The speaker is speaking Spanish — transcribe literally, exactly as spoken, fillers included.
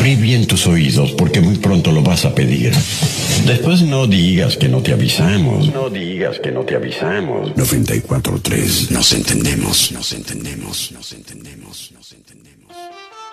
Abrí bien tus oídos porque muy pronto lo vas a pedir. Después no digas que no te avisamos. No digas que no te avisamos. noventa y cuatro punto tres. Nos entendemos, nos entendemos, nos entendemos.